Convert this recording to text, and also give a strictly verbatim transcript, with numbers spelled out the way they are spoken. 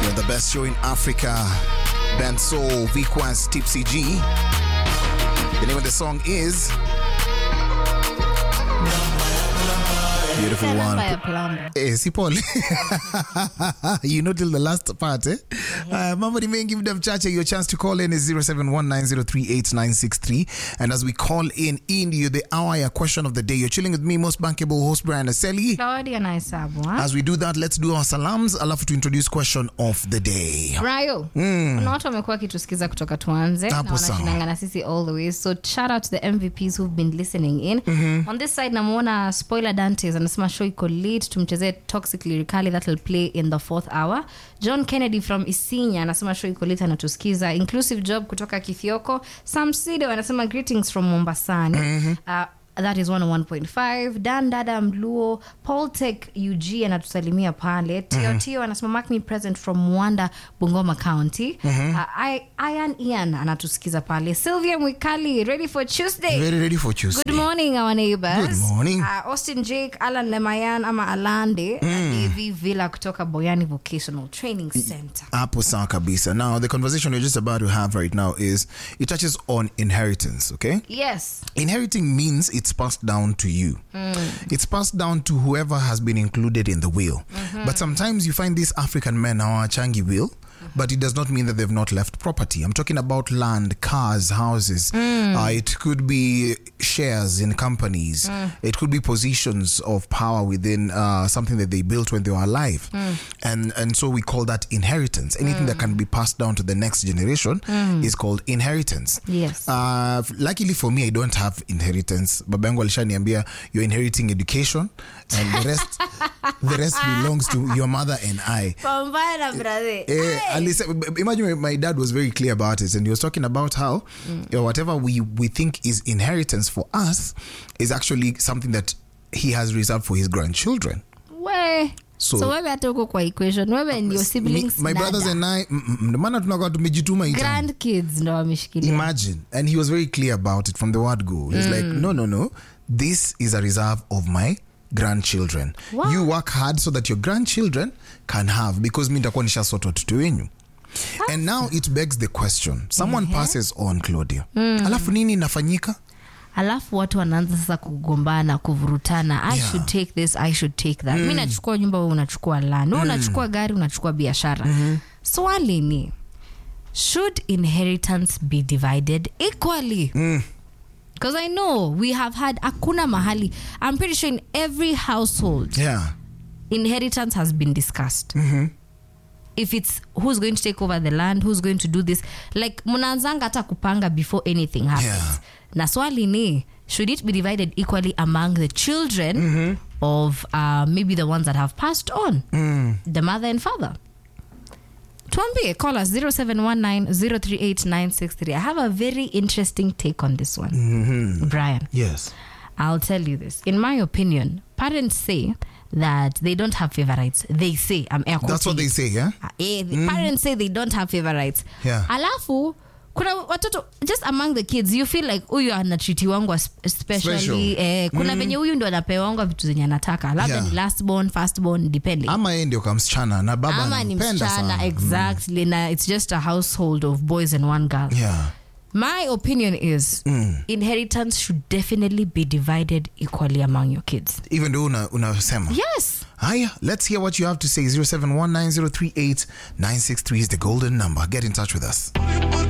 The best show in Africa. Ben Soul, V-Quest, Tipsy G. The name of the song is Beautiful One. Eh, si Paul. You know till the last part, eh? Uh, Mambo ni mengi muda mchache. Your chance to call in is zero seven one nine zero three eight nine six three. And as we call in, in you the hour, your question of the day. You're chilling with me, most bankable host Brian Aseli. As we do that, let's do our salams. Alafu to introduce question of the day. Rayo, mm. kuna watu wamekuwa kitusikiza kutoka tuanze na wanashinanga na sisi all the way. So shout out to the M V Ps who've been listening in. Mm-hmm. On this side, namuona Spoiler Dantes anasema show iko lead, tumchezee Toxic Lyrically, that will play in the fourth hour. John Kennedy from Isinya anasema show iko lead, anatusikiza. Inclusive Job kutoka Kithioko. Sam Sido anasema greetings from Mombasani. Mm-hmm. uh, That is one oh one point five. Dan Dada Mluo, Paul Tech U G anatusalimia pale. Tio Tio anasema mark me present from Mwanda, Bungoma County. Mm-hmm. uh, I, Ian Ian anatusikiza pale. Sylvia Mwikali, ready for Tuesday? Very ready for Tuesday. Good morning our neighbors. Good morning. Uh, Austin Jake, Alan Lemayan ama Alande, mm. A V Villa kutoka Boyani Vocational Training Center. Apo sawa kabisa. Now the conversation we're just about to have right now is, it touches on inheritance, okay? Yes. Inheriting means it's passed down to you. Mm. It's passed down to whoever has been included in the will. Mm-hmm. But sometimes you find these African men are changi will, mm-hmm. but it does not mean that they've not left property. I'm talking about land, cars, houses. Mm. Uh, it could be shares in companies. Mm. It could be positions of power within uh, something that they built when they were alive. Mm. And and so we call that inheritance. Anything mm. that can be passed down to the next generation mm. is called inheritance. Yes. Uh, luckily for me, I don't have inheritance. Babangu alishaniambia, you're inheriting education, and the rest the rest belongs to your mother and I. Pambana, brother. Eh, imagine my dad was very clear about it, and he was talking about how mm. you know, whatever we, we think is inheritance for us is actually something that he has reserved for his grandchildren. Where? So, so wewe hata uko kwa equation, wewe and your siblings, me, my nada. brothers and I, maana tunakuwa tumejituma ita. Grandkids ndo wameshikilia. Imagine. And he was very clear about it from the word go. He's mm. like, no, no, no. This is a reserve of my grandchildren. What? You work hard so that your grandchildren can have, because mi nitakuwa nishasota watoto wenyu. And now it begs the question. Someone mm-hmm. passes on, Claudia. Mm. Alafu nini inafanyika? Alafu watu wanaanza sasa kugombana, kuvurutana. I yeah. should take this, I should take that. Mm. Mimi nachukua nyumba, wewe unachukua land. Wewe mm. unachukua gari, unachukua biashara. Mm-hmm. Swali ni, should inheritance be divided equally? Mm. Because I know we have had akuna mahali. I'm pretty sure in every household, yeah, inheritance has been discussed. Mm-hmm. If it's who's going to take over the land, who's going to do this, like mnaanzanga hata kupanga before anything happens. Yeah. Na swali ni, should it be divided equally among the children mm-hmm. of uh, maybe the ones that have passed on, mm. the mother and father? Tuambie, call us zero seven one nine zero three eight nine six three. I have a very interesting take on this one. Mm-hmm. Brian. Yes. I'll tell you this. In my opinion, parents say that they don't have favorites. They say, I'm air quoting. That's what they say, yeah? Uh, eh, mm. Parents say they don't have favorites. Yeah. Alafu, kuna watoto, just among the kids, you feel like huyu anatreatiwangwa especially eh, kuna venye huyu ndo anapewa vitu zenye anataka, labda yeah. ni last born, first born, depending. Ama yeye ndio kamsichana na baba anampenda sana. Exactly. Mm. Na it's just a household of boys and one girl. Yeah. My opinion is mm. inheritance should definitely be divided equally among your kids. Even though una unasema. Yes. Hiya, let's hear what you have to say. zero seven one nine zero three eight nine six three is the golden number. Get in touch with us.